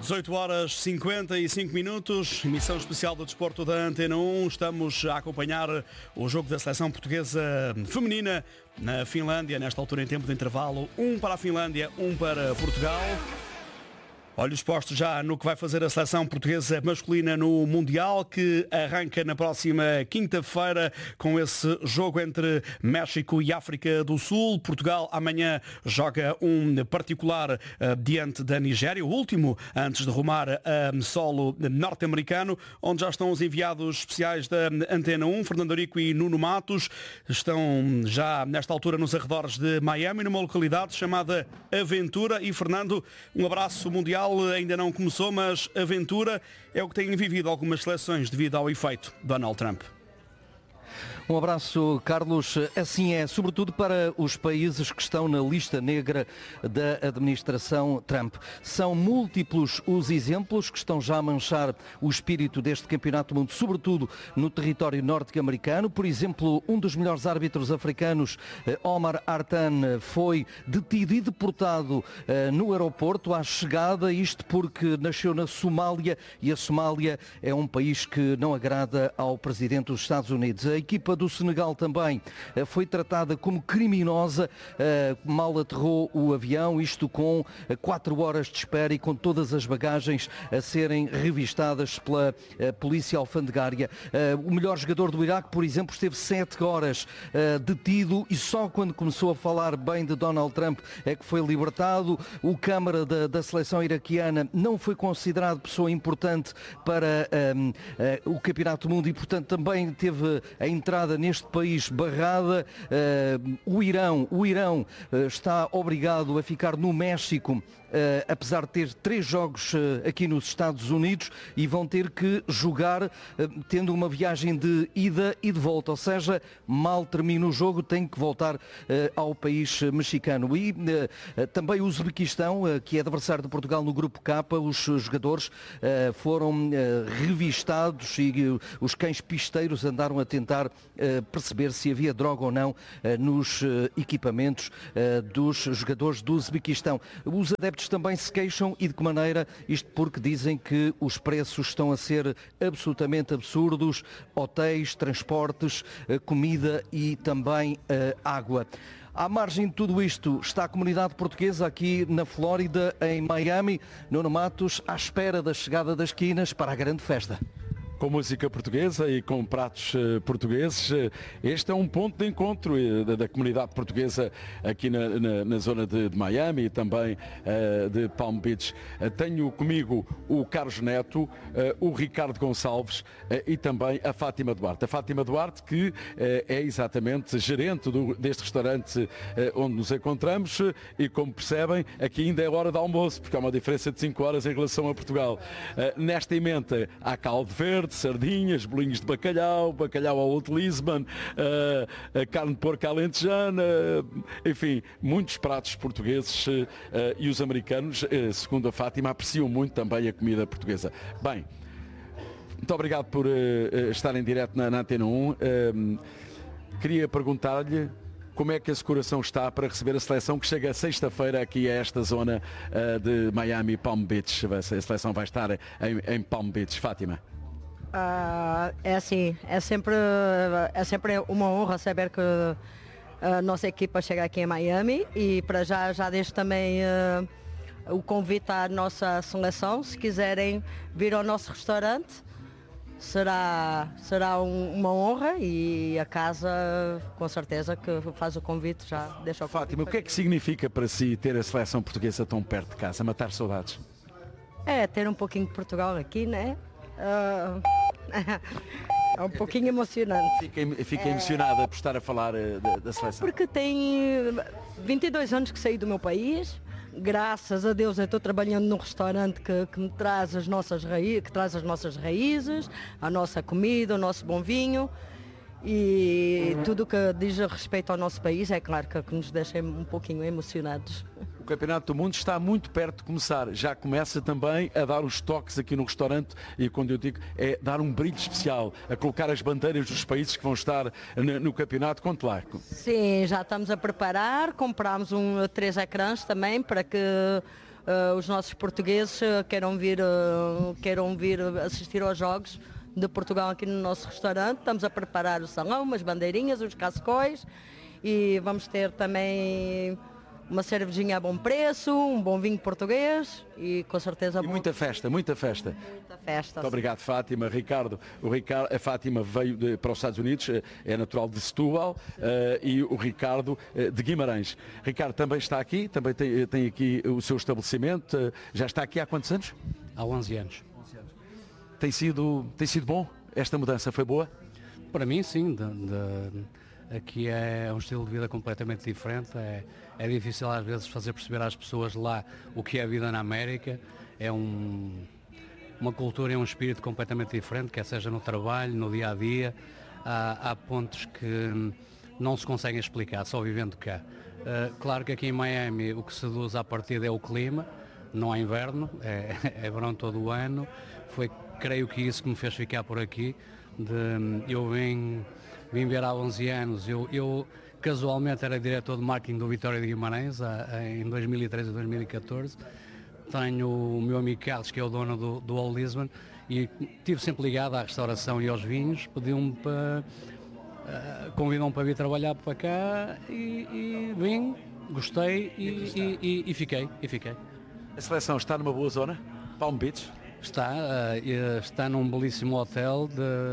18 horas 55 minutos, emissão especial do Desporto da Antena 1. Estamos a acompanhar o jogo da seleção portuguesa feminina na Finlândia, nesta altura em tempo de intervalo. Um para a Finlândia, um para Portugal. Olhos postos já no que vai fazer a seleção portuguesa masculina no Mundial, que arranca na próxima quinta-feira com esse jogo entre México e África do Sul. Portugal amanhã joga um particular diante da Nigéria, o último antes de rumar a solo norte-americano, onde já estão os enviados especiais da Antena 1, Fernando Arico e Nuno Matos. Estão já nesta altura nos arredores de Miami, numa localidade chamada Aventura. E Fernando, um abraço mundial. Ainda não começou, mas aventura é o que têm vivido algumas seleções devido ao efeito Donald Trump. Um abraço, Carlos. Assim é, sobretudo para os países que estão na lista negra da administração Trump. São múltiplos os exemplos que estão já a manchar o espírito deste Campeonato do Mundo, sobretudo no território norte-americano. Por exemplo, um dos melhores árbitros africanos, Omar Artan, foi detido e deportado no aeroporto à chegada, isto porque nasceu na Somália e a Somália é um país que não agrada ao presidente dos Estados Unidos. A equipa do Senegal também foi tratada como criminosa, mal aterrou o avião, isto com 4 horas de espera e com todas as bagagens a serem revistadas pela polícia alfandegária. O melhor jogador do Iraque, por exemplo, esteve 7 horas detido e só quando começou a falar bem de Donald Trump é que foi libertado. O câmara da seleção iraquiana não foi considerado pessoa importante para o Campeonato do Mundo e, portanto, também teve a entrada neste país barrada. O Irão está obrigado a ficar no México, apesar de ter 3 jogos aqui nos Estados Unidos, e vão ter que jogar tendo uma viagem de ida e de volta, ou seja, mal termina o jogo, tem que voltar ao país mexicano. E também o Uzbequistão, que é adversário de Portugal no Grupo K, os jogadores foram revistados e os cães pisteiros andaram a tentar perceber se havia droga ou não nos equipamentos dos jogadores do Uzbequistão. Os adeptos também se queixam, e de que maneira? Isto porque dizem que os preços estão a ser absolutamente absurdos: hotéis, transportes, comida e também água. À margem de tudo isto está a comunidade portuguesa aqui na Flórida, em Miami. Nuno Matos, à espera da chegada das quinas para a grande festa. Com música portuguesa e com pratos portugueses, este é um ponto de encontro da comunidade portuguesa aqui na zona de Miami e também de Palm Beach. Tenho comigo o Carlos Neto, o Ricardo Gonçalves e também a Fátima Duarte. A Fátima Duarte, que é exatamente gerente deste restaurante onde nos encontramos, e como percebem, aqui ainda é hora de almoço, porque há uma diferença de 5 horas em relação a Portugal. Nesta emenda há caldo verde, sardinhas, bolinhos de bacalhau ao Old Lisbon, a carne de porco alentejana, enfim, muitos pratos portugueses, e os americanos, segundo a Fátima, apreciam muito também a comida portuguesa. Bem, muito obrigado por estar em direto na Antena 1. Queria perguntar-lhe como é que esse coração está para receber a seleção que chega sexta-feira aqui a esta zona de Miami, Palm Beach. A seleção vai estar em Palm Beach. Fátima. É assim, é sempre uma honra saber que a nossa equipa chega aqui em Miami, e para já deixo também o convite à nossa seleção, se quiserem vir ao nosso restaurante, será uma honra, e a casa com certeza que faz o convite, já deixa o convite. Fátima, o que é que significa para si ter a seleção portuguesa tão perto de casa, matar saudades? É ter um pouquinho de Portugal aqui, né? É um pouquinho emocionante. Fica emocionada por estar a falar da seleção. Porque tem 22 anos que saí do meu país. Graças a Deus eu estou trabalhando num restaurante que me traz as nossas raízes, a nossa comida, o nosso bom vinho. E tudo o que diz respeito ao nosso país, é claro que nos deixa um pouquinho emocionados. O Campeonato do Mundo está muito perto de começar. Já começa também a dar os toques aqui no restaurante, e quando eu digo é dar um brilho especial, a colocar as bandeiras dos países que vão estar no campeonato. Conte lá. Sim, já estamos a preparar, comprámos 3 ecrãs também para que os nossos portugueses queiram vir assistir aos jogos de Portugal aqui no nosso restaurante. Estamos a preparar o salão, umas bandeirinhas, os cascóis e vamos ter também uma cervejinha a bom preço, um bom vinho português e com certeza... E muita festa, muita festa. Muita festa. Muito obrigado, Fátima. Ricardo, a Fátima veio para os Estados Unidos, é natural de Setúbal, e o Ricardo de Guimarães. Ricardo também está aqui, também tem aqui o seu estabelecimento. Já está aqui há quantos anos? Há 11 anos. Tem sido bom? Esta mudança foi boa? Para mim, sim. Aqui é um estilo de vida completamente diferente. É difícil às vezes fazer perceber às pessoas lá o que é a vida na América. É uma cultura e um espírito completamente diferente, quer seja no trabalho, no dia a dia. Há pontos que não se conseguem explicar, só vivendo cá. Claro que aqui em Miami o que seduz à partida é o clima. Não há inverno, é verão todo o ano. Foi, creio que isso que me fez ficar por aqui. Eu vim ver há 11 anos. Eu casualmente era diretor de marketing do Vitória de Guimarães em 2013 e 2014. Tenho o meu amigo Carlos, que é o dono do Old Lisbon, e estive sempre ligado à restauração e aos vinhos. Pediu-me convidam-me para vir trabalhar para cá e vim, gostei e fiquei. A seleção está numa boa zona? Palm Beach? Está num belíssimo hotel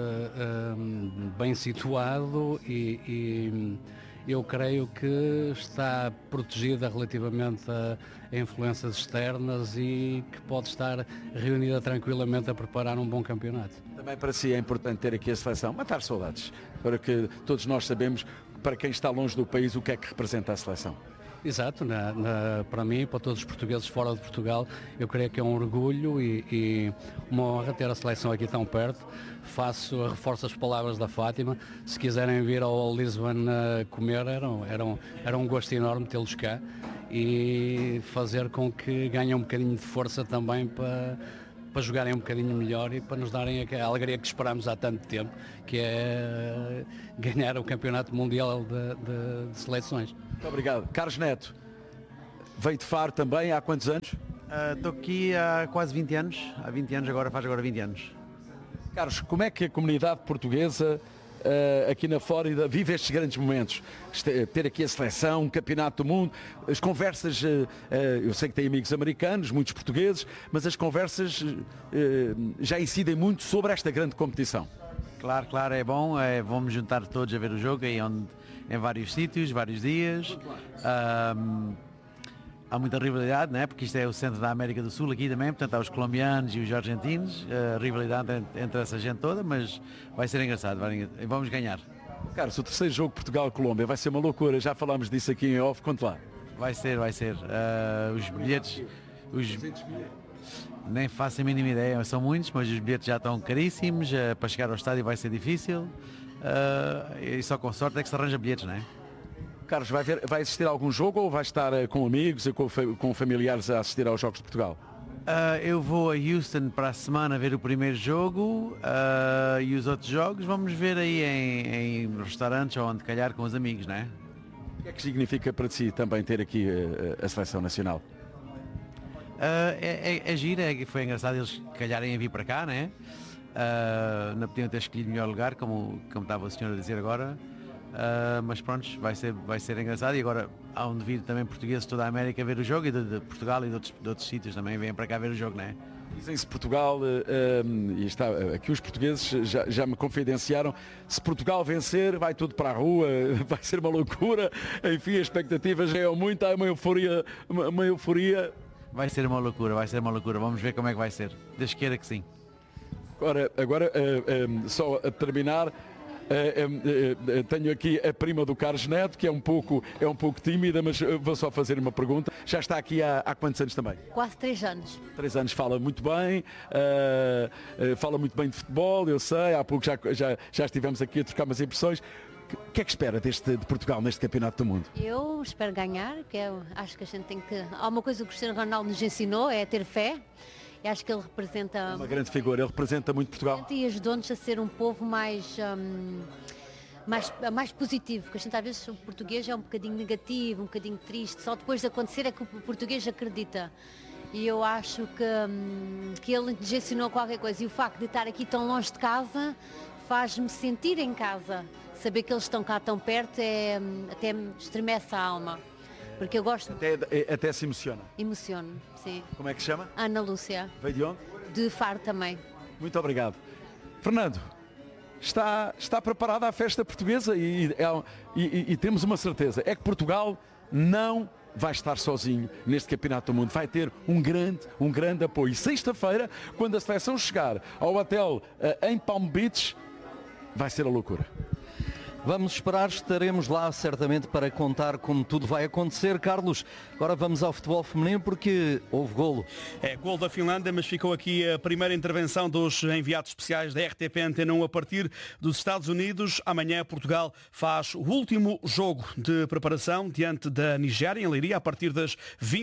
bem situado e eu creio que está protegida relativamente a influências externas e que pode estar reunida tranquilamente a preparar um bom campeonato. Também para si é importante ter aqui a seleção, matar saudades, para que todos nós sabemos, para quem está longe do país, o que é que representa a seleção. Exato, para mim, para todos os portugueses fora de Portugal, eu creio que é um orgulho e uma honra ter a seleção aqui tão perto. Reforço as palavras da Fátima. Se quiserem vir ao Lisbon comer, era um gosto enorme tê-los cá e fazer com que ganhem um bocadinho de força também para jogarem um bocadinho melhor e para nos darem a alegria que esperamos há tanto tempo, que é ganhar o Campeonato Mundial de Seleções. Muito obrigado. Carlos Neto, veio de Faro também há quantos anos? Estou aqui há quase 20 anos. Há 20 anos, faz agora 20 anos. Carlos, como é que a comunidade portuguesa aqui na Flórida vive estes grandes momentos? Ter aqui a seleção, um campeonato do mundo, as conversas, eu sei que tem amigos americanos, muitos portugueses, mas as conversas já incidem muito sobre esta grande competição. Claro, é bom. Vamos juntar todos a ver o jogo em vários sítios, vários dias. Há muita rivalidade, né? Porque isto é o centro da América do Sul aqui também, portanto há os colombianos e os argentinos, a rivalidade entre essa gente toda, mas vai ser engraçado, vamos ganhar. Carlos, o terceiro jogo Portugal-Colômbia vai ser uma loucura, já falámos disso aqui em off, conte lá. Vai ser. Os bilhetes, nem faço a mínima ideia, são muitos, mas os bilhetes já estão caríssimos, para chegar ao estádio vai ser difícil, e só com sorte é que se arranja bilhetes, não é? Carlos, vai assistir a algum jogo ou vai estar com amigos e com familiares a assistir aos Jogos de Portugal? Eu vou a Houston para a semana ver o primeiro jogo e os outros jogos vamos ver aí em restaurantes ou onde calhar com os amigos, não é? O que é que significa para si também ter aqui a Seleção Nacional? É giro, foi engraçado eles calharem a vir para cá, né? Não podiam ter escolhido melhor lugar, como estava o senhor a dizer agora. Mas pronto, vai ser engraçado e agora há onde vir também portugueses de toda a América a ver o jogo e de Portugal e de outros sítios também vêm para cá ver o jogo, não é? Dizem-se Portugal, e está aqui os portugueses já me confidenciaram, se Portugal vencer vai tudo para a rua, vai ser uma loucura, enfim, as expectativas já é muito, há uma euforia. Vai ser uma loucura, vamos ver como é que vai ser, Deus queira que sim. Agora só a terminar, tenho aqui a prima do Carlos Neto, que é um pouco tímida, mas vou só fazer uma pergunta. Já está aqui há quantos anos também? Quase 3 anos. 3 anos, fala muito bem de futebol, eu sei, há pouco já estivemos aqui a trocar umas impressões. O que é que espera de Portugal neste Campeonato do Mundo? Eu espero ganhar, acho que a gente tem que... Há uma coisa que o Cristiano Ronaldo nos ensinou, é ter fé. E acho que ele representa... Uma grande figura, ele representa muito Portugal. E ajudou-nos a ser um povo mais positivo, porque a gente às vezes o português é um bocadinho negativo, um bocadinho triste, só depois de acontecer é que o português acredita. e eu acho que ele injecionou qualquer coisa. E o facto de estar aqui tão longe de casa faz-me sentir em casa. Saber que eles estão cá tão perto até me estremece a alma. Porque eu gosto... Até se emociona. Emociono, sim. Como é que se chama? Ana Lúcia. Veio de onde? De Faro também. Muito obrigado. Fernando, está preparada a festa portuguesa e temos uma certeza, é que Portugal não vai estar sozinho neste Campeonato do Mundo, vai ter um grande apoio. Sexta-feira, quando a seleção chegar ao hotel em Palm Beach, vai ser a loucura. Vamos esperar, estaremos lá certamente para contar como tudo vai acontecer. Carlos, agora vamos ao futebol feminino porque houve golo. É golo da Finlândia, mas ficou aqui a primeira intervenção dos enviados especiais da RTP Antena 1 a partir dos Estados Unidos. Amanhã Portugal faz o último jogo de preparação diante da Nigéria, em Leiria, a partir das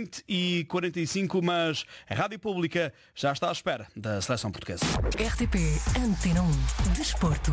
20h45, mas a Rádio Pública já está à espera da seleção portuguesa. RTP Antena 1 Desporto.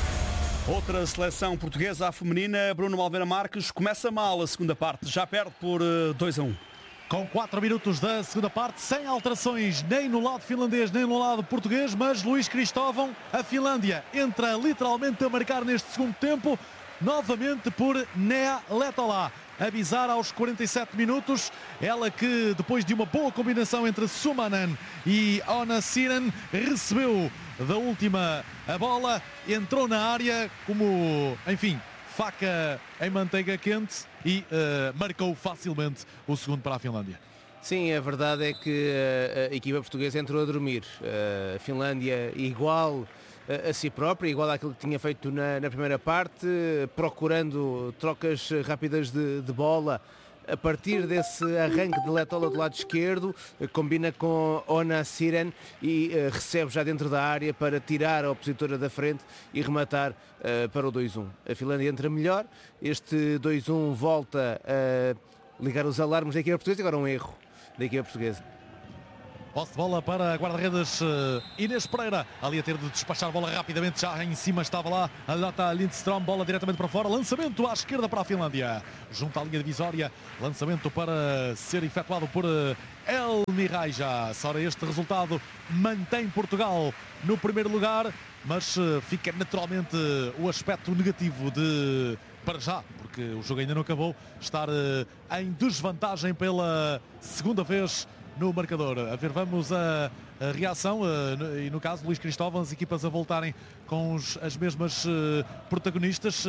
Outra seleção portuguesa, a feminina, Bruno Malveira Marques, começa mal a segunda parte, já perde por 2-1. Com 4 minutos da segunda parte, sem alterações nem no lado finlandês nem no lado português, mas Luís Cristóvão, a Finlândia entra literalmente a marcar neste segundo tempo, novamente por Nea Letola. A bizar aos 47 minutos, ela que depois de uma boa combinação entre Sumanen e Ona Siren recebeu da última a bola, entrou na área como, enfim, faca em manteiga quente e marcou facilmente o segundo para a Finlândia. Sim, a verdade é que a equipa portuguesa entrou a dormir. A Finlândia igual a si própria, igual àquilo que tinha feito na primeira parte, procurando trocas rápidas de bola. A partir desse arranque de Letola do lado esquerdo, combina com Ona Siren e recebe já dentro da área para tirar a opositora da frente e rematar para o 2-1. A Finlândia entra melhor, este 2-1 volta a ligar os alarmes da equipa portuguesa, agora um erro da equipa portuguesa. Posse de bola para guarda-redes Inês Pereira, ali a ter de despachar a bola rapidamente, já em cima estava lá a Lotta Lindström, bola diretamente para fora, lançamento à esquerda para a Finlândia, junto à linha divisória, lançamento para ser efetuado por El Miraja. Ora, este resultado mantém Portugal no primeiro lugar, mas fica naturalmente o aspecto negativo de, para já, porque o jogo ainda não acabou, estar em desvantagem pela segunda vez no marcador. A ver, vamos a reação e no caso Luís Cristóvão, as equipas a voltarem com as mesmas protagonistas.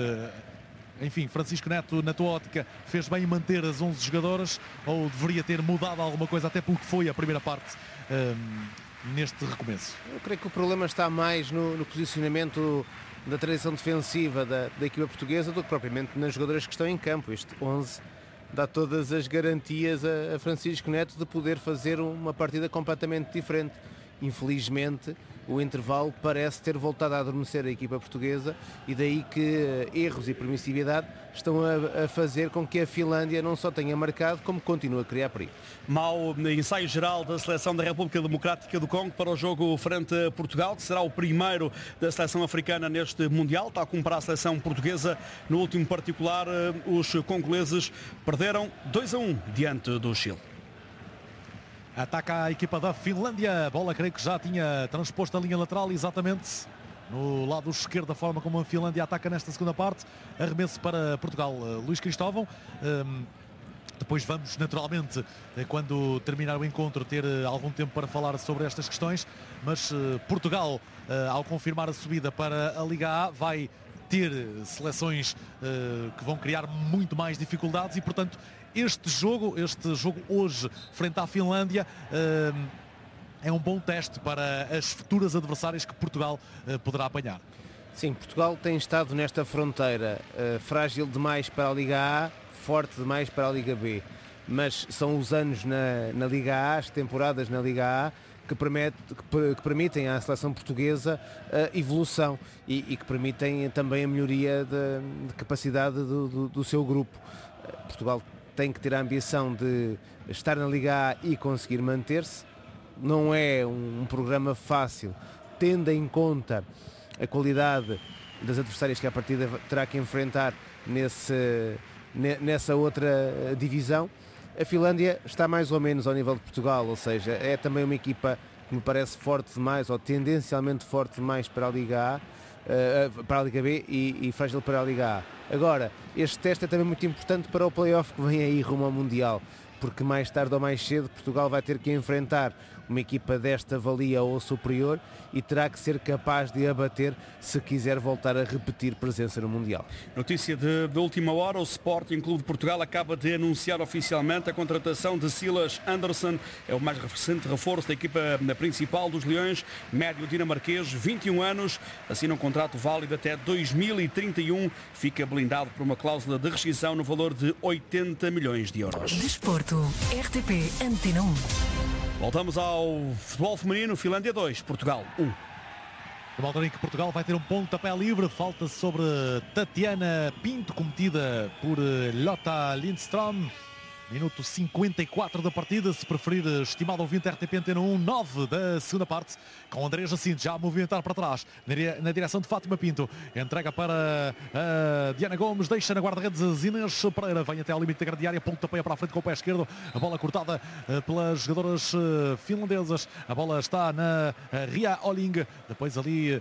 Enfim, Francisco Neto, na tua ótica, fez bem em manter as 11 jogadoras ou deveria ter mudado alguma coisa até pelo que foi a primeira parte neste recomeço? Eu creio que o problema está mais no posicionamento da tradição defensiva da equipa portuguesa do que propriamente nas jogadoras que estão em campo. Este 11 dá todas as garantias a Francisco Neto de poder fazer uma partida completamente diferente. Infelizmente, o intervalo parece ter voltado a adormecer a equipa portuguesa e daí que erros e permissividade estão a fazer com que a Finlândia não só tenha marcado, como continue a criar perigo. Mau ensaio geral da seleção da República Democrática do Congo para o jogo frente a Portugal, que será o primeiro da seleção africana neste Mundial, tal como para a seleção portuguesa. No último particular, os congoleses perderam 2-1 diante do Chile. Ataca a equipa da Finlândia, bola creio que já tinha transposto a linha lateral, exatamente no lado esquerdo, da forma como a Finlândia ataca nesta segunda parte. Arremesso para Portugal, Luís Cristóvão. Depois vamos naturalmente, quando terminar o encontro, ter algum tempo para falar sobre estas questões, mas Portugal, ao confirmar a subida para a Liga A, vai ter seleções que vão criar muito mais dificuldades e, portanto, este jogo hoje frente à Finlândia é um bom teste para as futuras adversárias que Portugal poderá apanhar. Sim, Portugal tem estado nesta fronteira frágil demais para a Liga A, forte demais para a Liga B, mas são os anos na Liga A, as temporadas na Liga A, que permitem à seleção portuguesa a evolução e que permitem também a melhoria de capacidade do seu grupo. Portugal tem que ter a ambição de estar na Liga A e conseguir manter-se. Não é um programa fácil, tendo em conta a qualidade das adversárias que a partida terá que enfrentar nessa outra divisão, A Finlândia está mais ou menos ao nível de Portugal, ou seja, é também uma equipa que me parece forte demais, ou tendencialmente forte demais para a Liga A, para a Liga B e frágil para a Liga A. Agora, este teste é também muito importante para o play-off que vem aí rumo ao Mundial, porque mais tarde ou mais cedo Portugal vai ter que enfrentar uma equipa desta valia ou superior e terá que ser capaz de abater se quiser voltar a repetir presença no Mundial. Notícia de última hora, o Sporting Clube de Portugal acaba de anunciar oficialmente a contratação de Silas Andersson, é o mais recente reforço da equipa principal dos Leões, médio dinamarquês, 21 anos, assina um contrato válido até 2031, fica blindado por uma cláusula de rescisão no valor de 80 milhões de euros. Desporto, RTP Antena 1. Voltamos ao futebol feminino, Finlândia 2, Portugal 1. Numa altura em que Portugal vai ter um pontapé livre, falta sobre Tatiana Pinto, cometida por Lotta Lindström. Minuto 54 da partida, se preferir, estimado ouvinte RTP Antena 1, 9 da segunda parte, com André Jacinto já a movimentar para trás, na direção de Fátima Pinto, entrega para Diana Gomes, deixa na guarda-redes Inês Pereira, vem até ao limite da grande área, pontapé para a frente com o pé esquerdo, a bola cortada pelas jogadoras finlandesas, a bola está na Ria Oling, depois ali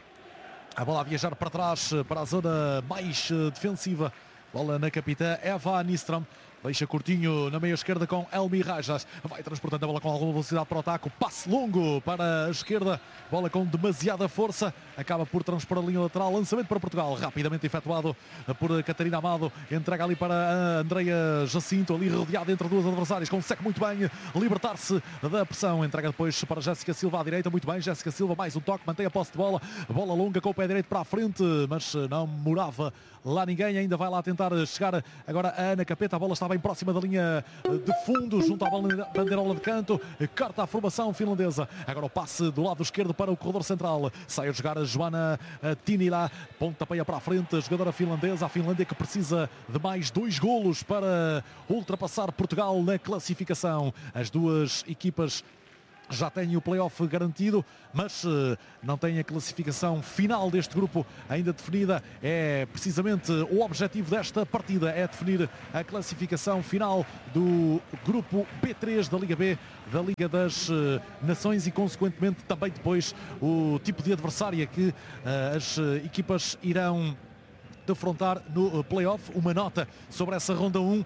a bola a viajar para trás, para a zona mais defensiva, bola na capitã Eva Nyström. Deixa curtinho na meia esquerda com Elmi Rajas. Vai transportando a bola com alguma velocidade para o ataque. Passe longo para a esquerda. Bola com demasiada força. Acaba por transpor a linha lateral. Lançamento para Portugal. Rapidamente efetuado por Catarina Amado. Entrega ali para a Andreia Jacinto. Ali rodeada entre duas adversárias. Consegue muito bem libertar-se da pressão. Entrega depois para Jéssica Silva à direita. Muito bem. Jéssica Silva mais um toque. Mantém a posse de bola. Bola longa com o pé direito para a frente. Mas não morava lá ninguém. Ainda vai lá tentar chegar agora a Ana Capeta. A bola está bem próxima da linha de fundo, junto à bandeirola de canto, corta a formação finlandesa. Agora o passe do lado esquerdo para o corredor central. Sai a jogar a Joana Tinila, pontapeia para a frente, a jogadora finlandesa. A Finlândia que precisa de mais 2 golos para ultrapassar Portugal na classificação. As duas equipas já tem o play-off garantido, mas não tem a classificação final deste grupo ainda definida. É precisamente o objetivo desta partida, é definir a classificação final do grupo B3 da Liga B, da Liga das Nações, e consequentemente também depois o tipo de adversária que as equipas irão defrontar no play-off. Uma nota sobre essa ronda 1,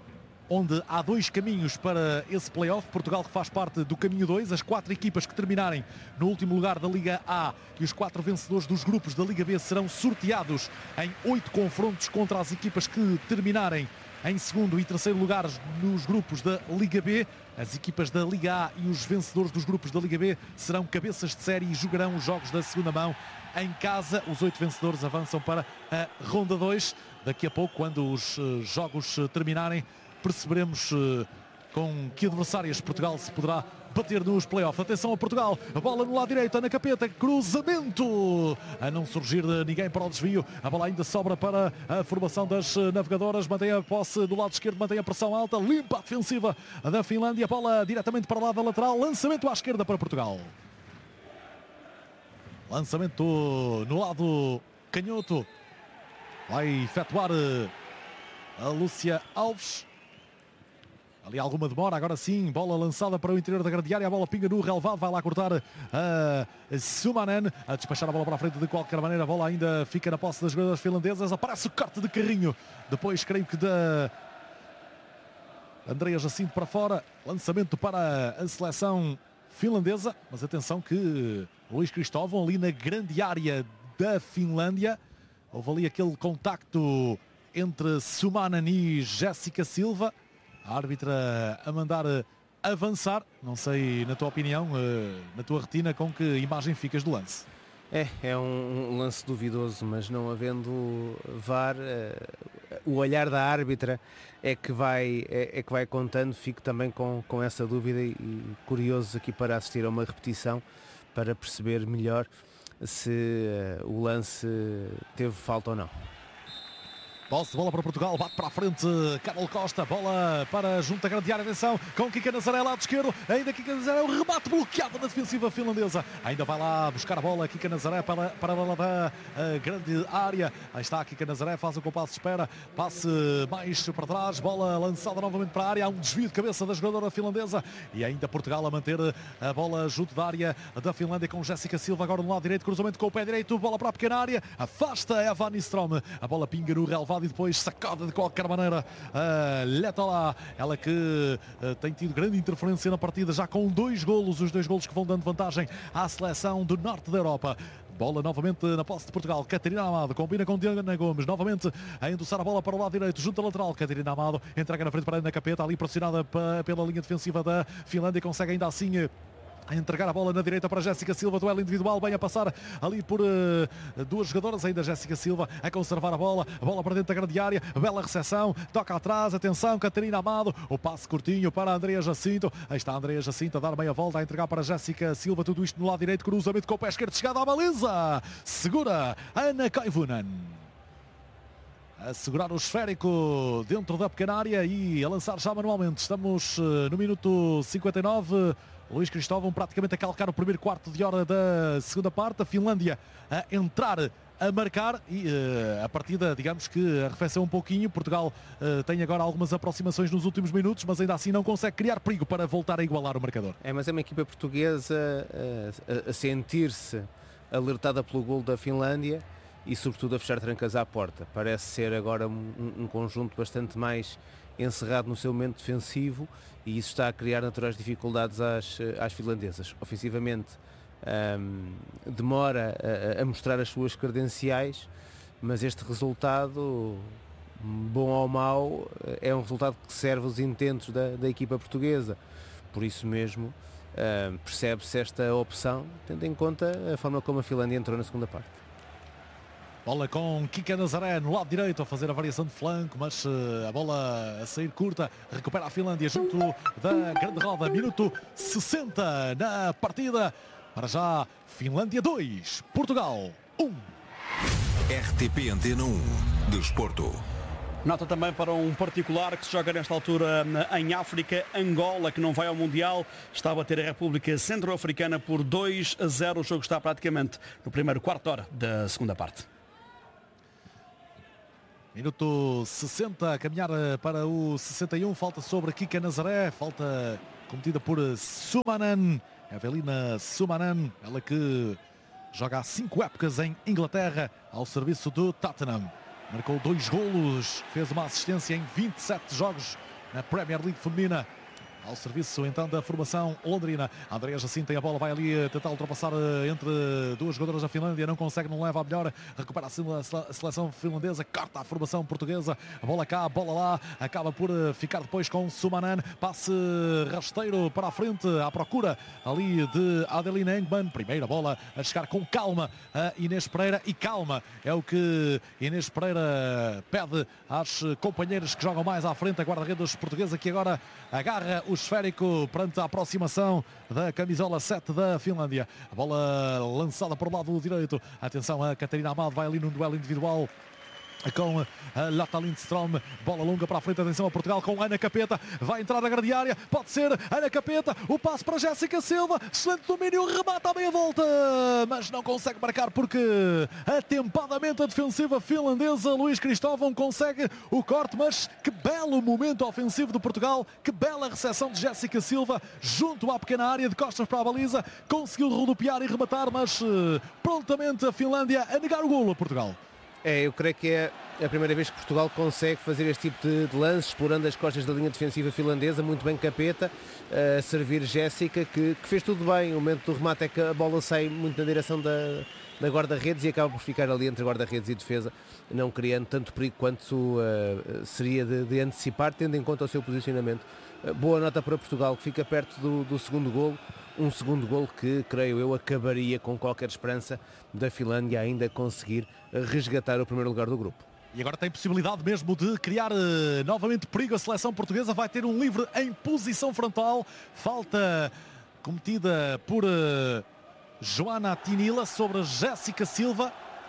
onde há 2 caminhos para esse play-off. Portugal que faz parte do caminho 2, as 4 equipas que terminarem no último lugar da Liga A e os 4 vencedores dos grupos da Liga B serão sorteados em 8 confrontos contra as equipas que terminarem em segundo e terceiro lugares nos grupos da Liga B. As equipas da Liga A e os vencedores dos grupos da Liga B serão cabeças de série e jogarão os jogos da segunda mão em casa. Os 8 vencedores avançam para a ronda 2. Daqui a pouco, quando os jogos terminarem, perceberemos com que adversárias Portugal se poderá bater nos play-offs. Atenção a Portugal, a bola no lado direito, Ana Capeta, cruzamento, a não surgir de ninguém para o desvio. A bola ainda sobra para a formação das navegadoras, mantém a posse do lado esquerdo, mantém a pressão alta, limpa a defensiva da Finlândia, a bola diretamente para o lado lateral, lançamento à esquerda para Portugal. Lançamento no lado canhoto, vai efetuar a Lúcia Alves. Ali alguma demora, agora sim, bola lançada para o interior da grande área, a bola pinga no relevado, vai lá cortar a Sumanen, a despachar a bola para a frente de qualquer maneira, a bola ainda fica na posse das jogadoras finlandesas, aparece o corte de carrinho, depois creio que da Andreia Jacinto para fora, lançamento para a seleção finlandesa, mas atenção que Luís Cristóvão ali na grande área da Finlândia, houve ali aquele contacto entre Sumanen e Jéssica Silva. A árbitra a mandar avançar. Não sei, na tua opinião, na tua retina, com que imagem ficas do lance? É um lance duvidoso, mas não havendo VAR, o olhar da árbitra é que vai contando. Fico também com essa dúvida e curioso aqui para assistir a uma repetição para perceber melhor se o lance teve falta ou não. Posse de bola para Portugal, bate para a frente Carol Costa, bola para junto à grande área, atenção, com Kika Nazaré, lado esquerdo, ainda Kika Nazaré, o remate bloqueado na defensiva finlandesa, ainda vai lá buscar a bola, Kika Nazaré para a bola da grande área, aí está Kika Nazaré, faz o compasso de espera, passe mais para trás, bola lançada novamente para a área, há um desvio de cabeça da jogadora finlandesa, e ainda Portugal a manter a bola junto da área da Finlândia com Jéssica Silva, agora no lado direito, cruzamento com o pé direito, bola para a pequena área, afasta Eva Nyström, a bola pinga no relevado e depois sacada de qualquer maneira a Letola, ela que tem tido grande interferência na partida, já com 2 golos, os 2 golos que vão dando vantagem à seleção do norte da Europa. Bola novamente na posse de Portugal, Catarina Amado combina com Diana Gomes, novamente a endossar a bola para o lado direito, junto à lateral, Catarina Amado entrega na frente para a Ana Capeta, ali pressionada pela linha defensiva da Finlândia, consegue ainda assim a entregar a bola na direita para Jéssica Silva, duelo individual, bem a passar ali por 2 jogadoras, ainda Jéssica Silva a conservar a bola para dentro da grande área, bela recepção, toca atrás, atenção, Catarina Amado, o passe curtinho para a Andrea Jacinto, aí está a Andrea Jacinto a dar meia volta, a entregar para Jéssica Silva, tudo isto no lado direito, cruzamento com o pé esquerdo, chegada à baliza, segura Anna Koivunen. A segurar o esférico dentro da pequena área e a lançar já manualmente. Estamos no minuto 59. Luís Cristóvão praticamente a calcar o primeiro quarto de hora da segunda parte. A Finlândia a entrar, a marcar e a partida, digamos que arrefeceu um pouquinho. Portugal tem agora algumas aproximações nos últimos minutos, mas ainda assim não consegue criar perigo para voltar a igualar o marcador. Mas é uma equipa portuguesa a sentir-se alertada pelo golo da Finlândia e sobretudo a fechar trancas à porta. Parece ser agora um conjunto bastante mais encerrado no seu momento defensivo e isso está a criar naturais dificuldades às finlandesas. Ofensivamente demora a mostrar as suas credenciais, mas este resultado, bom ou mau, é um resultado que serve os intentos da equipa portuguesa. Por isso mesmo percebe-se esta opção, tendo em conta a forma como a Finlândia entrou na segunda parte. Bola com Kika Nazaré no lado direito a fazer a variação de flanco, mas a bola a sair curta, recupera a Finlândia junto da grande roda, minuto 60 na partida. Para já, Finlândia 2, Portugal 1. RTP Antena 1, Desporto. Nota também para um particular que se joga nesta altura em África, Angola, que não vai ao Mundial, está a bater a República Centro-Africana por 2-0. O jogo está praticamente no primeiro quarto de hora da segunda parte. Minuto 60, a caminhar para o 61, falta sobre Kika Nazaré, falta cometida por Sumanan, Evelina Sumanan, ela que joga há 5 épocas em Inglaterra, ao serviço do Tottenham. Marcou 2 golos, fez uma assistência em 27 jogos na Premier League feminina, ao serviço então da formação londrina. A Andrea Jacinto tem a bola, vai ali tentar ultrapassar entre 2 jogadoras da Finlândia, não consegue, não leva a melhor, recupera a seleção finlandesa, corta a formação portuguesa, a bola cá, a bola lá, acaba por ficar depois com Sumanan, passe rasteiro para a frente, à procura ali de Adeline Engman, primeira bola a chegar com calma a Inês Pereira, e calma é o que Inês Pereira pede às companheiras que jogam mais à frente, a guarda-redes portuguesa que agora agarra o esférico perante a aproximação da camisola 7 da Finlândia. A bola lançada para o lado direito. Atenção, a Catarina Amado vai ali num duelo individual com a Lotta Lindström, bola longa para a frente, atenção a Portugal com Ana Capeta, vai entrar na grande área, pode ser Ana Capeta, o passo para Jéssica Silva, excelente domínio, remata à meia volta, mas não consegue marcar porque atempadamente a defensiva finlandesa, Luís Cristóvão consegue o corte, mas que belo momento ofensivo de Portugal, que bela recepção de Jéssica Silva, junto à pequena área, de costas para a baliza, conseguiu rodopiar e rematar, mas prontamente a Finlândia a negar o golo a Portugal. Eu creio que é a primeira vez que Portugal consegue fazer este tipo de lance, explorando as costas da linha defensiva finlandesa, muito bem Capeta, a servir Jéssica, que fez tudo bem. O momento do remate é que a bola sai muito na direção da guarda-redes e acaba por ficar ali entre guarda-redes e defesa, não criando tanto perigo quanto seria de antecipar, tendo em conta o seu posicionamento. Boa nota para Portugal, que fica perto do segundo golo. Um segundo golo que, creio eu, acabaria com qualquer esperança da Finlândia ainda conseguir resgatar o primeiro lugar do grupo. E agora tem possibilidade mesmo de criar novamente perigo. A seleção portuguesa vai ter um livre em posição frontal. Falta cometida por Joana Tinila sobre Jéssica Silva.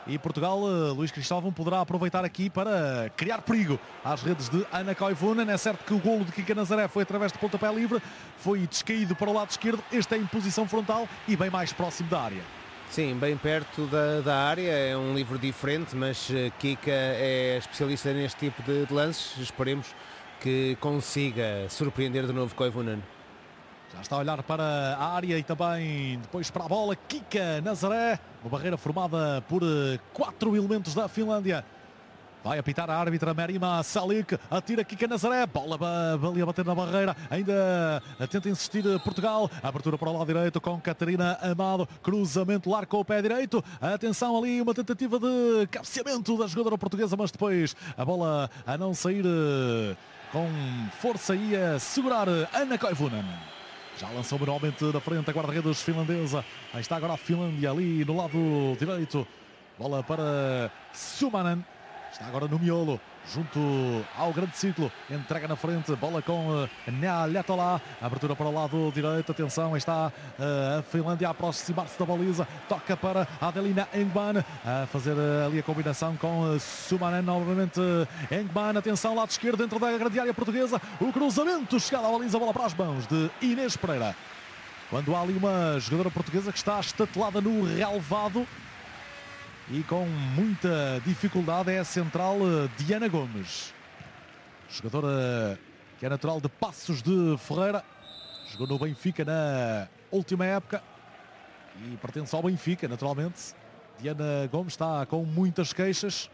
E Portugal, Luís Cristóvão, poderá aproveitar aqui para criar perigo às redes de Ana Koivunen. É certo que o golo de Kika Nazaré foi através de pontapé livre, foi descaído para o lado esquerdo. Este é em posição frontal e bem mais próximo da área. Sim, bem perto da área, é um livro diferente, mas Kika é especialista neste tipo de lances. Esperemos que consiga surpreender de novo Koivunen. Já está a olhar para a área e também depois para a bola. Kika Nazaré, uma barreira formada por 4 elementos da Finlândia. Vai apitar a árbitra Merima Salik, atira Kika Nazaré, bola ali a bater na barreira, ainda tenta insistir Portugal, abertura para o lado direito com Catarina Amado, cruzamento largo com o pé direito, atenção ali, uma tentativa de cabeceamento da jogadora portuguesa, mas depois a bola a não sair com força e a segurar Ana Koivunen. Já lançou manualmente na frente a guarda-redes finlandesa. Aí está agora a Finlândia ali no lado direito. Bola para Sumanen. Está agora no miolo, junto ao grande ciclo. Entrega na frente, bola com Nea Letola. Abertura para o lado direito. Atenção, aí está a Finlândia a aproximar-se da baliza. Toca para Adelina Engman. A fazer ali a combinação com Sumanen. Novamente Engman. Atenção, lado esquerdo, dentro da grande área portuguesa. O cruzamento, chegada à baliza, bola para as mãos de Inês Pereira. Quando há ali uma jogadora portuguesa que está estatelada no relvado e com muita dificuldade, é a central Diana Gomes, jogadora que é natural de Passos de Ferreira, jogou no Benfica na última época e pertence ao Benfica naturalmente. Diana Gomes está com muitas queixas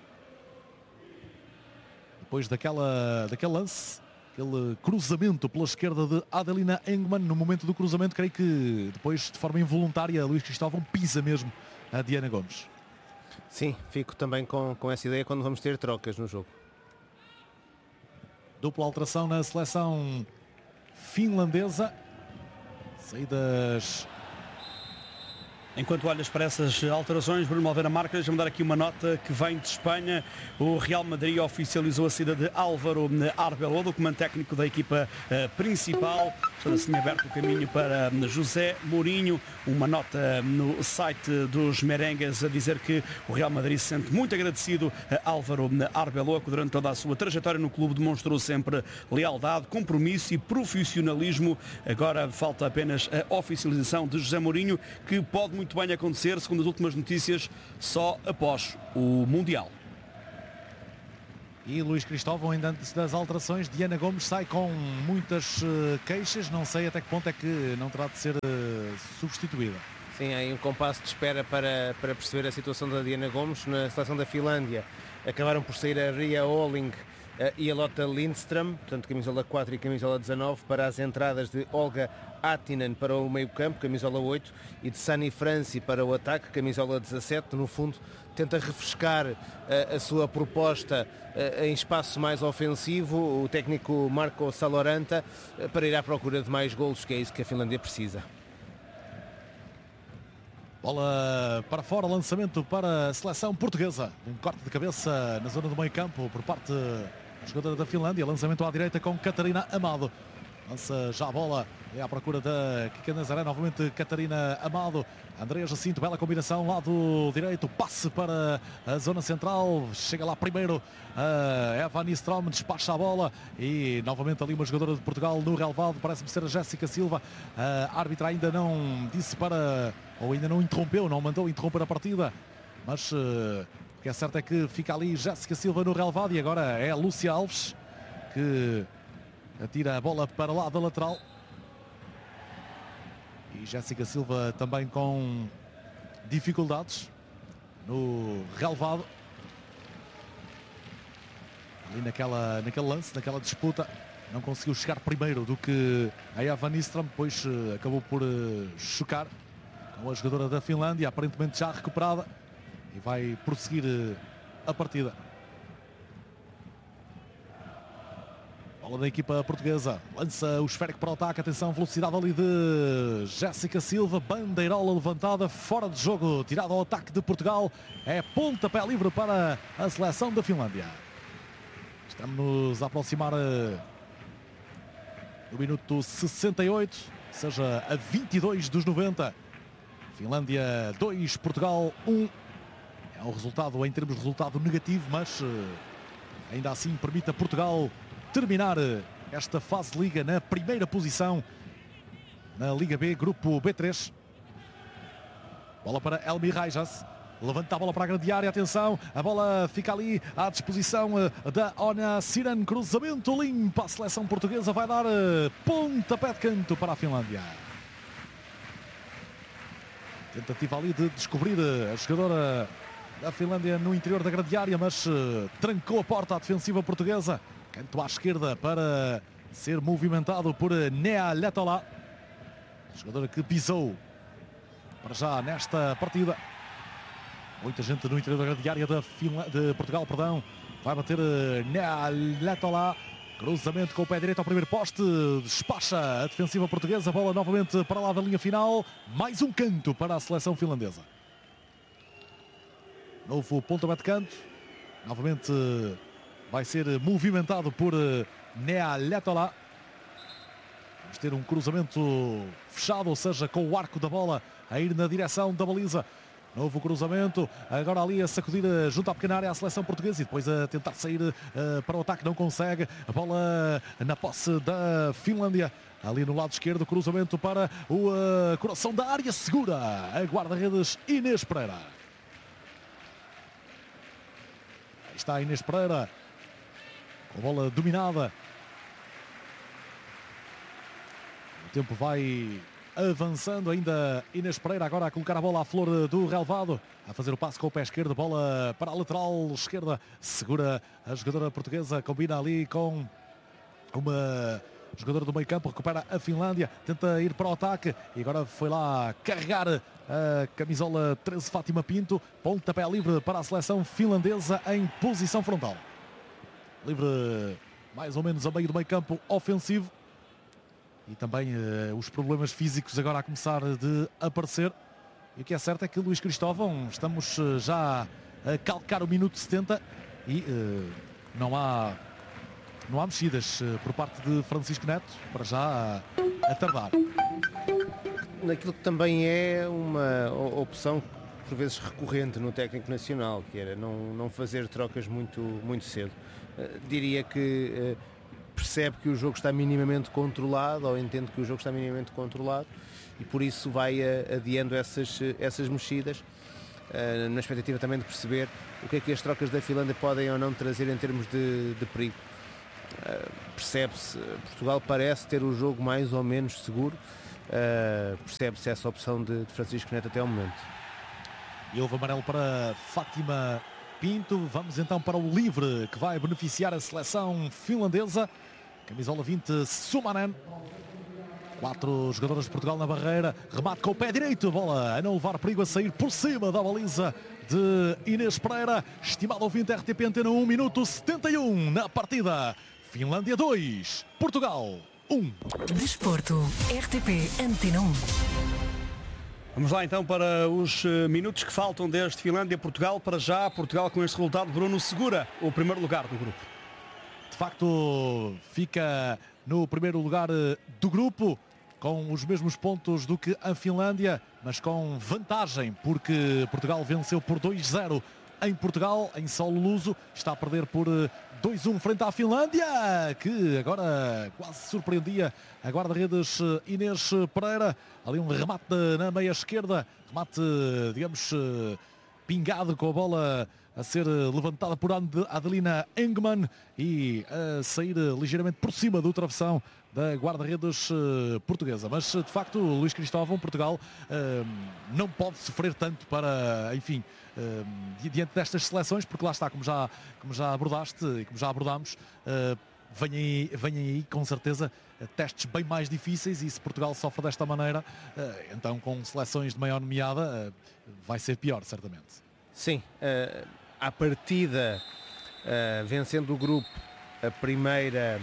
depois daquele lance, aquele cruzamento pela esquerda de Adelina Engman. No momento do cruzamento, creio que depois de forma involuntária Luís Cristóvão pisa mesmo a Diana Gomes. Sim, fico também com essa ideia quando vamos ter trocas no jogo. Dupla alteração na seleção finlandesa. Saídas. Enquanto olhas para essas alterações, Bruno Malveira Marques, deixa-me dar aqui uma nota que vem de Espanha. O Real Madrid oficializou a saída de Álvaro Arbeloa, do comando técnico da equipa principal. Está assim aberto o caminho para José Mourinho. Uma nota no site dos merengues a dizer que o Real Madrid se sente muito agradecido a Álvaro Arbeloa, que durante toda a sua trajetória no clube demonstrou sempre lealdade, compromisso e profissionalismo. Agora falta apenas a oficialização de José Mourinho, que pode muito bem acontecer, segundo as últimas notícias, só após o Mundial. E Luís Cristóvão, ainda antes das alterações, Diana Gomes sai com muitas queixas. Não sei até que ponto é que não terá de ser substituída. Sim, há aí um compasso de espera para perceber a situação da Diana Gomes. Na seleção da Finlândia acabaram por sair a Ria Olling e a Lotta Lindström, portanto camisola 4 e camisola 19, para as entradas de Olga Attinen para o meio-campo, camisola 8, e de Sani Franci para o ataque, camisola 17. No fundo, tenta refrescar a sua proposta em espaço mais ofensivo, o técnico Marco Saloranta, para ir à procura de mais golos, que é isso que a Finlândia precisa. Bola para fora, lançamento para a seleção portuguesa. Um corte de cabeça na zona do meio-campo por parte da jogadora da Finlândia. Lançamento à direita com Catarina Amado. Lança já a bola, é à procura da Kika Nazaré, novamente Catarina Amado. Andréa Jacinto, bela combinação, lado direito, passe para a zona central. Chega lá primeiro a Eva Nistrom, despacha a bola e novamente ali uma jogadora de Portugal no relvado, parece-me ser a Jéssica Silva. A árbitra ainda não disse para, ou ainda não interrompeu, não mandou interromper a partida, mas o que é certo é que fica ali Jéssica Silva no relvado e agora é a Lúcia Alves que atira a bola para lá da lateral. E Jéssica Silva também com dificuldades no relvado. Ali naquele lance, naquela disputa, não conseguiu chegar primeiro do que a Eva Nistrom, depois acabou por chocar com a jogadora da Finlândia, aparentemente já recuperada, e vai prosseguir a partida. Bola da equipa portuguesa, lança o esférico para o ataque, atenção, velocidade ali de Jéssica Silva, bandeirola levantada, fora de jogo, tirado ao ataque de Portugal, é pontapé livre para a seleção da Finlândia. Estamos a aproximar do minuto 68, ou seja, a 22 dos 90. Finlândia 2, Portugal 1. É um resultado, em termos de resultado, negativo, mas ainda assim permite a Portugal terminar esta fase de Liga na primeira posição na Liga B, grupo B3. Bola para Elmi Raijas. Levanta a bola para a grande área, atenção, a bola fica ali à disposição da Ona Siran, cruzamento limpo, a seleção portuguesa vai dar pontapé de canto para a Finlândia. Tentativa ali de descobrir a jogadora da Finlândia no interior da grande área, mas trancou a porta à defensiva portuguesa. Canto à esquerda para ser movimentado por Nea Letola, jogadora que pisou para já nesta partida. Muita gente no interior da grande área de Portugal, perdão. Vai bater Nea Letola. Cruzamento com o pé direito ao primeiro poste. Despacha a defensiva portuguesa. Bola novamente para lá da linha final. Mais um canto para a seleção finlandesa. Novo pontapé de canto. Novamente vai ser movimentado por Nea Letola. Vamos ter um cruzamento fechado, ou seja, com o arco da bola a ir na direção da baliza. Novo cruzamento, agora ali a sacudir junto à pequena área a seleção portuguesa e depois a tentar sair para o ataque, não consegue. A bola na posse da Finlândia. Ali no lado esquerdo, cruzamento para o coração da área, segura a guarda-redes Inês Pereira. Aí está a Inês Pereira, com a bola dominada. O tempo vai avançando, ainda Inês Pereira agora a colocar a bola à flor do relvado, a fazer o passe com o pé esquerdo, bola para a lateral esquerda, segura a jogadora portuguesa, combina ali com uma jogadora do meio campo, recupera a Finlândia, tenta ir para o ataque e agora foi lá carregar a camisola 13 Fátima Pinto, pontapé livre para a seleção finlandesa em posição frontal. Livre mais ou menos a meio do meio campo ofensivo. E também os problemas físicos agora a começar de aparecer. E o que é certo é que Luís Cristóvão, estamos já a calcar o minuto 70 e não há mexidas por parte de Francisco Neto, para já a tardar. Naquilo que também é uma opção por vezes recorrente no técnico nacional, que era não fazer trocas muito cedo. Diria que percebe que o jogo está minimamente controlado, ou entende que o jogo está minimamente controlado, e por isso vai adiando essas mexidas, na expectativa também de perceber o que é que as trocas da Finlândia podem ou não trazer em termos de perigo. Percebe-se, Portugal parece ter o jogo mais ou menos seguro, percebe-se essa opção de Francisco Neto até ao momento. E houve amarelo para Fátima Pinto. Vamos então para o livre que vai beneficiar a seleção finlandesa. Camisola 20, Sumanen. 4 jogadores de Portugal na barreira. Remate com o pé direito. Bola a não levar perigo, a sair por cima da baliza de Inês Pereira. Estimado ouvinte, RTP Antena 1, minuto 71 na partida. Finlândia 2, Portugal 1. Desporto, RTP Antena 1. Vamos lá então para os minutos que faltam deste Finlândia-Portugal. Para já, Portugal com este resultado, Bruno, segura o primeiro lugar do grupo. De facto, fica no primeiro lugar do grupo, com os mesmos pontos do que a Finlândia, mas com vantagem, porque Portugal venceu por 2-0 em Portugal, em solo luso. Está a perder por 2-1 frente à Finlândia, que agora quase surpreendia a guarda-redes Inês Pereira. Ali um remate na meia esquerda, remate, digamos, pingado, com a bola a ser levantada por Adelina Engman e a sair ligeiramente por cima do travessão da guarda-redes portuguesa. Mas, de facto, Luís Cristóvão, Portugal, não pode sofrer tanto para, enfim, diante destas seleções, porque lá está, como já abordaste e como já abordámos, vêm aí com certeza testes bem mais difíceis, e se Portugal sofre desta maneira, então com seleções de maior nomeada vai ser pior, certamente. Sim, à partida, vencendo o grupo, a primeira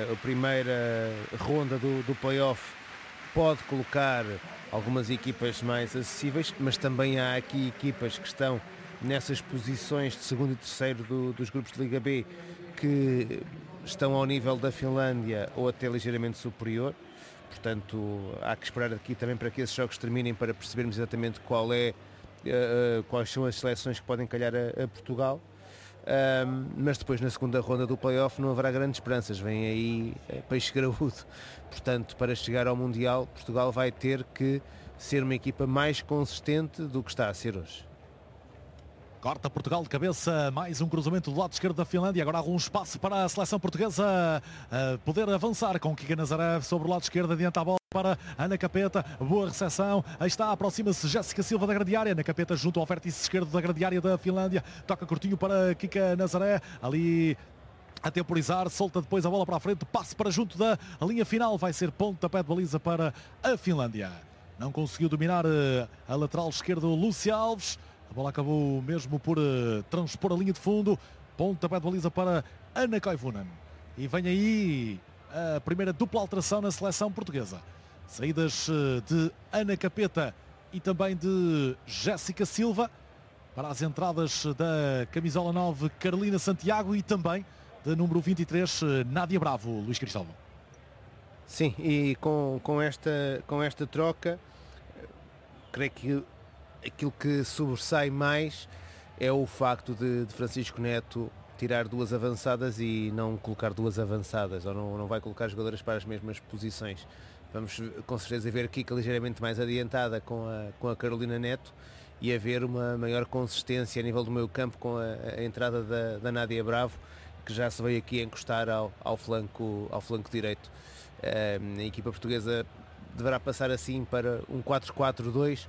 ronda do play-off pode colocar algumas equipas mais acessíveis, mas também há aqui equipas que estão nessas posições de segundo e terceiro dos grupos de Liga B, que estão ao nível da Finlândia ou até ligeiramente superior. Portanto, há que esperar aqui também para que esses jogos terminem, para percebermos exatamente qual é quais são as seleções que podem calhar a Portugal. Mas depois na segunda ronda do play-off não haverá grandes esperanças, vem aí peixe graúdo. Portanto, para chegar ao Mundial, Portugal vai ter que ser uma equipa mais consistente do que está a ser hoje. Corta Portugal de cabeça, mais um cruzamento do lado esquerdo da Finlândia. Agora há um espaço para a seleção portuguesa poder avançar com Kika Nazaré sobre o lado esquerdo, adianta a bola para Ana Capeta, boa recepção, aí está, aproxima-se Jéssica Silva da grande área, Ana Capeta junto ao vértice esquerdo da grande área da Finlândia, toca curtinho para Kika Nazaré, ali a temporizar, solta depois a bola para a frente, passe para junto da linha final, vai ser pontapé de baliza para a Finlândia. Não conseguiu dominar a lateral esquerdo Lúcia Alves. A bola acabou mesmo por transpor a linha de fundo. Pontapé de baliza para Anna Koivunen. E vem aí a primeira dupla alteração na seleção portuguesa. Saídas de Ana Capeta e também de Jéssica Silva para as entradas da camisola 9 Carolina Santiago e também da número 23 Nádia Bravo. Luís Cristóvão. Sim, e com esta troca, creio que aquilo que sobressai mais é o facto de Francisco Neto tirar duas avançadas e não colocar duas avançadas, ou não vai colocar jogadoras para as mesmas posições. Vamos com certeza ver a Kika ligeiramente mais adiantada com a Carolina Neto e haver uma maior consistência a nível do meio campo com a entrada da Nádia Bravo, que já se veio aqui a encostar ao flanco direito. A equipa portuguesa deverá passar assim para um 4-4-2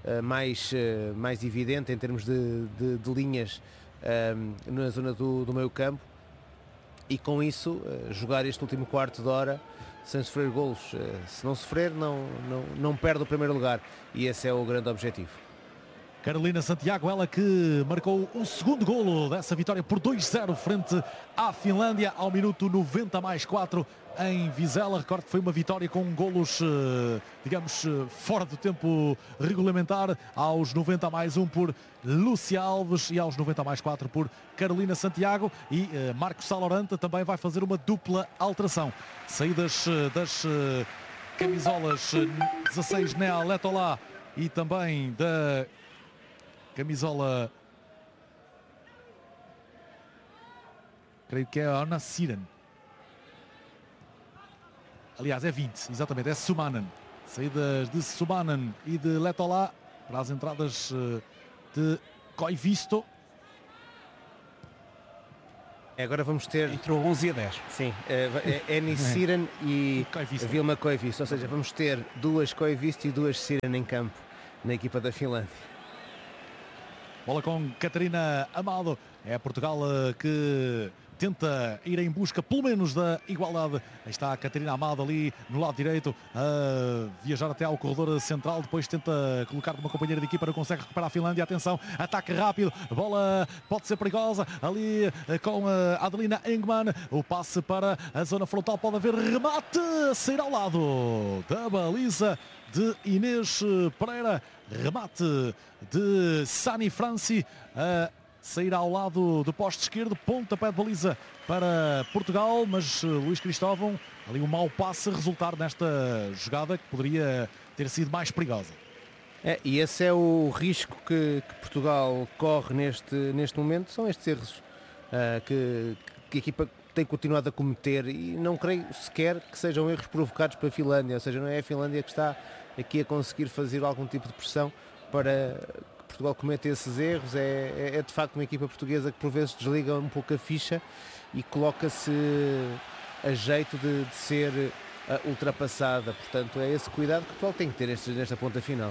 mais evidente em termos de linhas na zona do meio campo, e com isso jogar este último quarto de hora sem sofrer golos. Se não sofrer, não perde o primeiro lugar, e esse é o grande objetivo. Carolina Santiago, ela que marcou o segundo golo dessa vitória por 2-0 frente à Finlândia ao minuto 90+4 em Vizela. Recordo que foi uma vitória com golos, digamos, fora do tempo regulamentar, aos 90+1 por Lúcia Alves e aos 90+4 por Carolina Santiago, e Marco Saloranta também vai fazer uma dupla alteração. Saídas das camisolas 16 Nea Letolá e também da camisola, creio que é a Anna Siren. Aliás, é 20, exatamente, é Sumanen. Saídas de Sumanen e de Letolá para as entradas de Koivisto. Agora vamos ter... Entrou 11 a 10. Sim, Annie Siren e Vilma Koivisto. Ou seja, vamos ter duas Koivisto e duas Siren em campo na equipa da Finlândia. Bola com Catarina Amado. É Portugal que tenta ir em busca pelo menos da igualdade. Aí está a Catarina Amado ali no lado direito a viajar até ao corredor central, depois tenta colocar uma companheira de equipa, não consegue recuperar a Finlândia. Atenção, ataque rápido, a bola pode ser perigosa ali com a Adelina Engman. O passe para a zona frontal, pode haver remate a sair ao lado da baliza de Inês Pereira. Remate de Sani Franci a sair ao lado do poste esquerdo, pontapé de baliza para Portugal, mas Luís Cristóvão, ali um mau passe a resultar nesta jogada que poderia ter sido mais perigosa. E esse é o risco que Portugal corre neste momento, são estes erros que a equipa tem continuado a cometer, e não creio sequer que sejam erros provocados pela Finlândia, ou seja, não é a Finlândia que está aqui a conseguir fazer algum tipo de pressão para que Portugal cometa esses erros. É de facto uma equipa portuguesa que por vezes desliga um pouco a ficha e coloca-se a jeito de ser ultrapassada. Portanto, é esse cuidado que Portugal tem que ter nesta ponta final.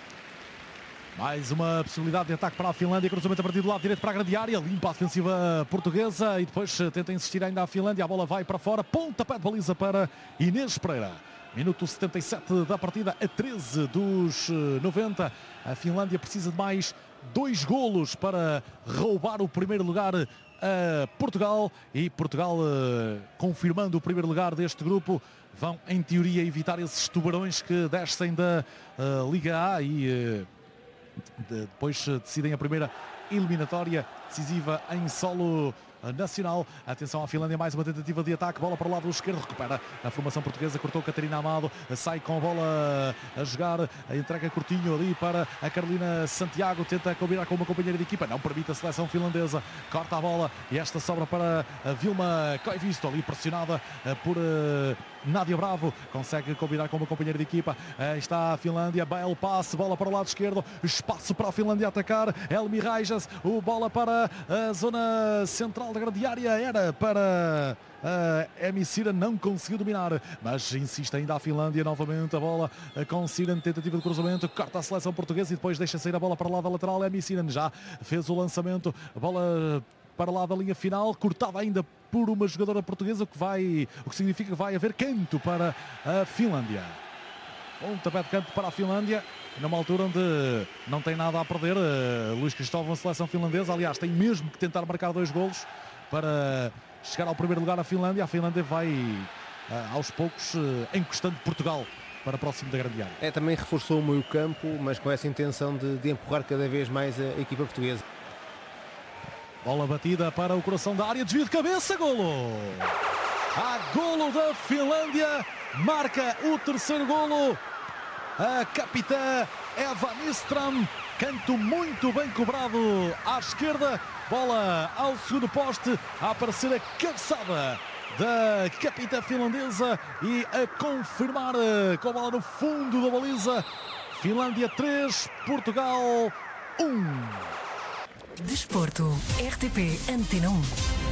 Mais uma possibilidade de ataque para a Finlândia, cruzamento a partir do lado direito para a grande área, limpa a defensiva portuguesa e depois tenta insistir ainda a Finlândia, a bola vai para fora, pontapé de baliza para Inês Pereira. Minuto 77 da partida, a 13 dos 90. A Finlândia precisa de mais 2 golos para roubar o primeiro lugar a Portugal. E Portugal, confirmando o primeiro lugar deste grupo, vão em teoria evitar esses tubarões que descem da Liga A e depois decidem a primeira eliminatória decisiva em solo nacional. Atenção à Finlândia, mais uma tentativa de ataque, bola para o lado esquerdo, recupera a formação portuguesa, cortou Catarina Amado, sai com a bola a jogar, a entrega curtinho ali para a Carolina Santiago, tenta combinar com uma companheira de equipa, não permite a seleção finlandesa, corta a bola e esta sobra para a Vilma Koivisto, ali pressionada por Nádia Bravo, consegue combinar com uma companheira de equipa. Está a Finlândia, belo passe, bola para o lado esquerdo, espaço para a Finlândia atacar. Elmi Raijas, o bola para a zona central da grande área, era para Emi Siren, não conseguiu dominar, mas insiste ainda a Finlândia, novamente a bola com Siren, tentativa de cruzamento, corta a seleção portuguesa e depois deixa sair a bola para o lado da lateral. Emi Siren já fez o lançamento, a bola para lá da linha final, cortada ainda por uma jogadora portuguesa, o que significa que vai haver canto para a Finlândia. Pontapé de canto para a Finlândia, numa altura onde não tem nada a perder. Luís Cristóvão, seleção finlandesa, aliás, tem mesmo que tentar marcar 2 golos para chegar ao primeiro lugar a Finlândia. A Finlândia vai aos poucos encostando Portugal para próximo da grande área. Também reforçou o meio campo, mas com essa intenção de empurrar cada vez mais a equipa portuguesa. Bola batida para o coração da área, desvio de cabeça, golo! Há golo da Finlândia, marca o terceiro golo a capitã Eva Nyström, canto muito bem cobrado à esquerda, bola ao segundo poste, a aparecer a cabeçada da capitã finlandesa e a confirmar com a bola no fundo da baliza. Finlândia 3, Portugal 1. Desporto, RTP Antena 1.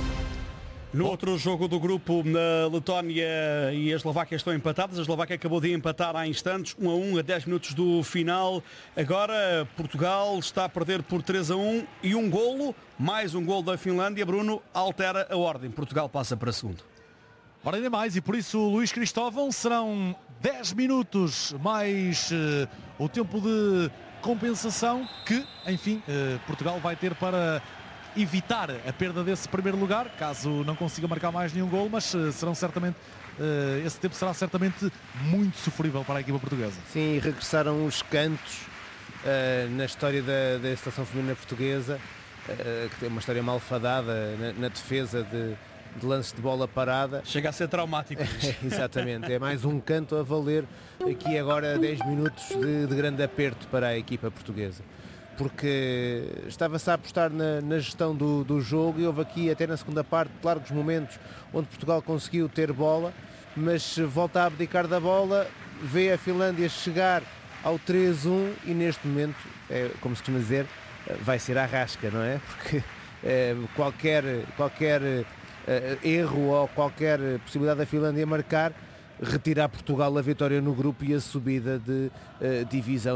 No outro jogo do grupo, na Letónia e a Eslováquia estão empatadas. A Eslováquia acabou de empatar há instantes, 1-1, a 10 minutos do final. Agora Portugal está a perder por 3-1 e um golo, mais um golo da Finlândia. Bruno, altera a ordem. Portugal passa para segundo. Ora, ainda mais, e por isso Luís Cristóvão, serão 10 minutos mais o tempo de compensação que, enfim, Portugal vai ter para evitar a perda desse primeiro lugar, caso não consiga marcar mais nenhum gol, mas serão certamente, esse tempo será certamente muito sofrível para a equipa portuguesa. Sim, regressaram os cantos na história da seleção feminina portuguesa, que tem uma história malfadada na defesa de lances de bola parada. Chega a ser traumático. Exatamente, é mais um canto a valer aqui agora 10 minutos de grande aperto para a equipa portuguesa, porque estava-se a apostar na gestão do jogo e houve aqui até na segunda parte largos momentos onde Portugal conseguiu ter bola, mas volta a abdicar da bola, vê a Finlândia chegar ao 3-1 e neste momento, como se costuma dizer, vai ser à rasca, não é? Porque qualquer erro ou qualquer possibilidade da Finlândia marcar retira a Portugal a vitória no grupo e a subida de divisão.